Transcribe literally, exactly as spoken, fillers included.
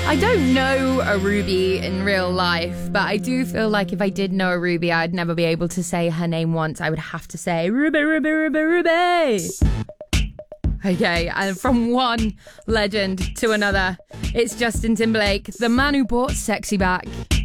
I don't know a Ruby in real life, but I do feel like if I did know a Ruby, I'd never be able to say her name once. I would have to say, Ruby, Ruby, Ruby, Ruby. Okay, and from one legend to another, it's Justin Timberlake, the man who brought sexy back.